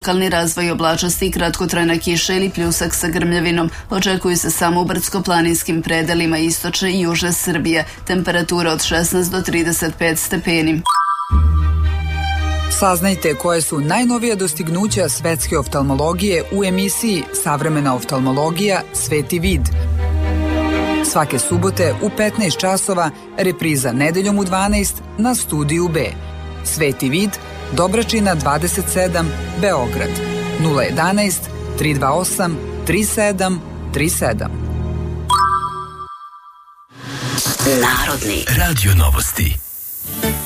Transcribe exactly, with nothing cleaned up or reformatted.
lokalni razvoj oblačnosti, kratkotrajna kiša ili pljusak sa grmljavinom. Očekuju se samo u brdsko-planinskim predelima istočne i južne Srbije. Temperatura od šesnaest do trideset pet stepeni. Saznajte koje su najnovija dostignuća svetske oftalmologije u emisiji Savremena oftalmologija Sveti vid. Svake subote u petnaest časova, repriza nedeljom u dvanaest na Studiju B. Sveti vid, Dobračina dvadeset sedam, Beograd. nula jedanaest, tri dva osam, tri sedam tri sedam. Narodni radio novosti.